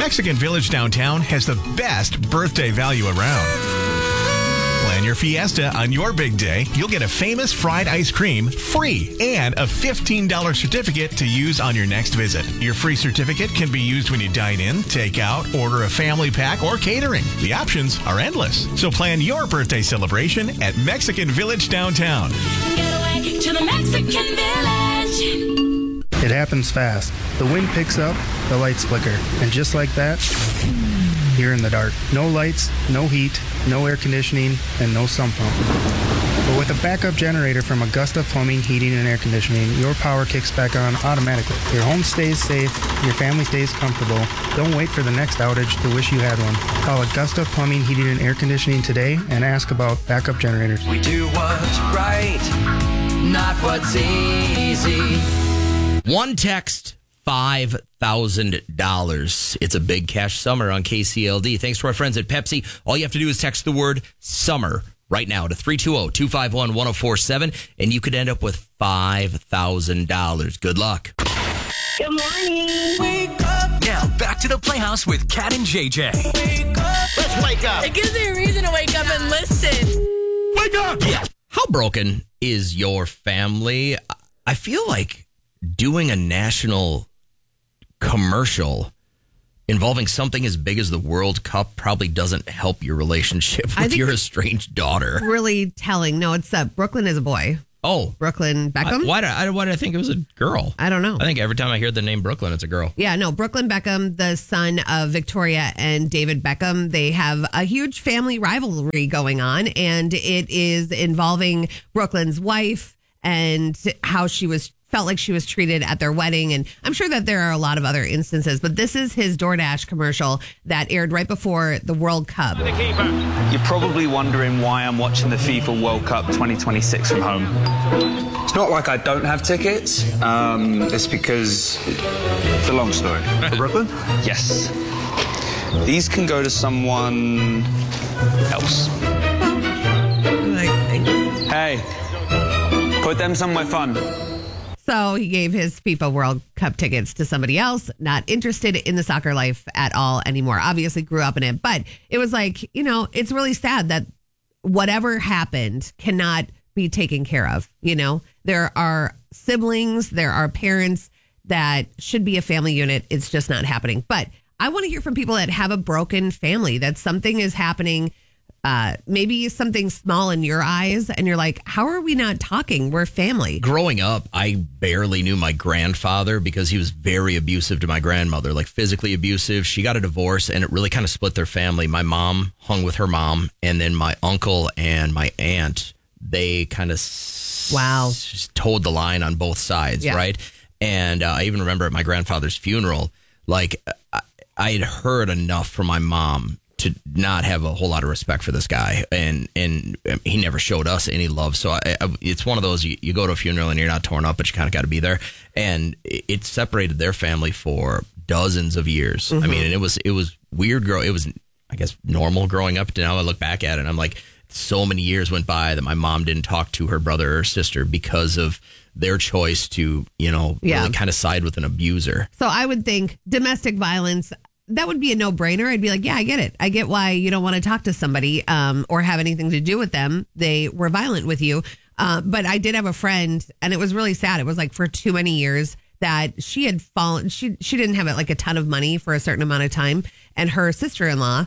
Mexican Village downtown has the best birthday value around. Plan your fiesta on your big day. You'll get a famous fried ice cream free and a $15 certificate to use on your next visit. Your free certificate can be used when you dine in, take out, order a family pack, or catering. The options are endless. So plan your birthday celebration at Mexican Village downtown. Get away to the Mexican Village. It happens fast. The wind picks up, the lights flicker, and just like that, you're in the dark. No lights, no heat, no air conditioning, and no sump pump. But with a backup generator from Augusta Plumbing, Heating, and Air Conditioning, your power kicks back on automatically. Your home stays safe, your family stays comfortable. Don't wait for the next outage to wish you had one. Call Augusta Plumbing, Heating, and Air Conditioning today and ask about backup generators. We do what's right, not what's easy. One text, $5,000. It's a big cash summer on KCLD. Thanks to our friends at Pepsi. All you have to do is text the word summer right now to 320-251-1047, and you could end up with $5,000. Good luck. Good morning. Wake up. Now back to the Playhouse with Kat and JJ. Wake up. Let's wake up. It gives me a reason to wake up and listen. Wake up. Yeah. How broken is your family? I feel like doing a national commercial involving something as big as the World Cup probably doesn't help your relationship with your estranged daughter. Really telling. No, it's Brooklyn is a boy. Oh. Brooklyn Beckham? Why did I think it was a girl? I don't know. I think every time I hear the name Brooklyn, it's a girl. Yeah, no, Brooklyn Beckham, the son of Victoria and David Beckham, they have a huge family rivalry going on, and it is involving Brooklyn's wife and how felt like she was treated at their wedding. And I'm sure that there are a lot of other instances, but this is his DoorDash commercial that aired right before the World Cup. You're probably wondering why I'm watching the FIFA World Cup 2026 from home. It's not like I don't have tickets. It's because it's a long story. Brooklyn? Yes. These can go to someone else. Hey, put them somewhere fun. So he gave his FIFA World Cup tickets to somebody else, not interested in the soccer life at all anymore. Obviously grew up in it, but it was like, it's really sad that whatever happened cannot be taken care of. There are siblings, there are parents that should be a family unit. It's just not happening. But I want to hear from people that have a broken family, that something is happening. Maybe something small in your eyes and you're like, how are we not talking? We're family. Growing up, I barely knew my grandfather because he was very abusive to my grandmother, like physically abusive. She got a divorce and it really kind of split their family. My mom hung with her mom, and then my uncle and my aunt, they kind of towed the line on both sides, right? And I even remember at my grandfather's funeral, like I had heard enough from my mom to not have a whole lot of respect for this guy, and he never showed us any love. So it's one of those, you go to a funeral and you're not torn up, but you kind of got to be there. And it separated their family for dozens of years. Mm-hmm. I mean, and it was weird. It was, I guess, normal growing up. Now I look back at it and I'm like, so many years went by that my mom didn't talk to her brother or sister because of their choice to, really kind of side with an abuser. So I would think domestic violence, that would be a no-brainer. I'd be like, yeah, I get it. I get why you don't want to talk to somebody or have anything to do with them. They were violent with you. But I did have a friend, and it was really sad. It was like for too many years that she had fallen. She didn't have like a ton of money for a certain amount of time. And her sister-in-law,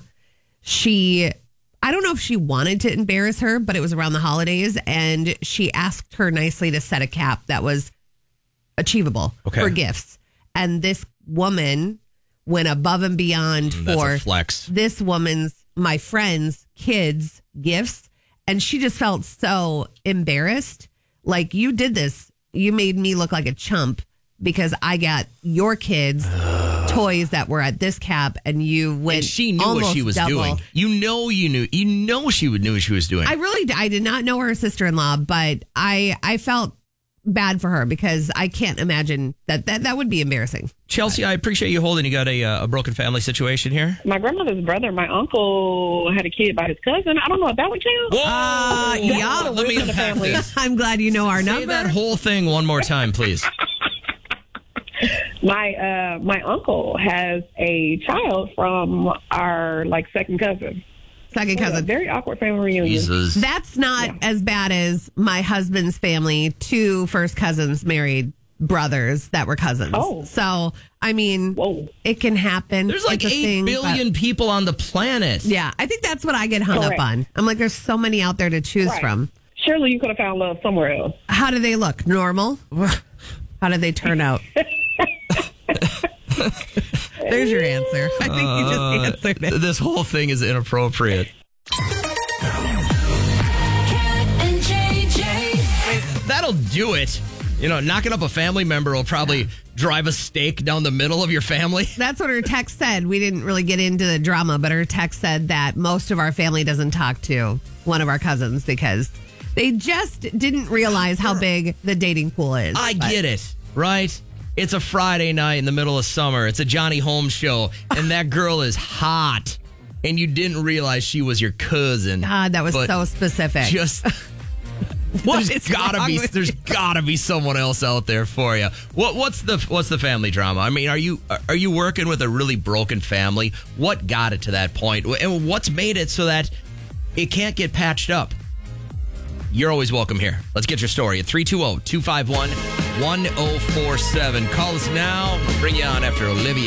I don't know if she wanted to embarrass her, but it was around the holidays. And she asked her nicely to set a cap that was achievable for gifts. And this woman went above and beyond for this woman's, my friend's kids' gifts. And she just felt so embarrassed. Like, you did this. You made me look like a chump because I got your kids toys that were at this cap, and you went. And she knew what she was doing. You knew she would knew what she was doing. I did not know her sister-in-law, but I felt bad for her because I can't imagine that would be embarrassing. Chelsea, I appreciate you holding. You got a broken family situation here. My grandmother's brother, my uncle, had a kid by his cousin. I don't know if that would count. Whoa! Yeah, let me unpack this. I'm glad you know our number. Say that whole thing one more time, please. My uncle has a child from our second cousin. Second cousin. Very awkward family reunion. Jesus. That's not as bad as my husband's family, 2 first cousins married brothers that were cousins. Oh. So, I mean, it can happen. There's like It's a 8 thing, billion but- people on the planet. Yeah, I think that's what I get hung Correct. up on. I'm like, there's so many out there to choose Right. from. Surely you could have found love somewhere else. How do they look? Normal? How do they turn out? There's your answer. I think you just answered it. This whole thing is inappropriate. Cat and JJ. That'll do it. You know, knocking up a family member will probably drive a stake down the middle of your family. That's what her text said. We didn't really get into the drama, but her text said that most of our family doesn't talk to one of our cousins because they just didn't realize how big the dating pool is. I get it, right? It's a Friday night in the middle of summer. It's a Johnny Holmes show, and that girl is hot, and you didn't realize she was your cousin. God, that was But so specific. Just What there's is gotta wrong be with there's gotta be someone else out there for you. What's the family drama? I mean, are you working with a really broken family? What got it to that point, and what's made it so that it can't get patched up? You're always welcome here. Let's get your story at 320-251-1047. Call us now. We'll bring you on after Olivia.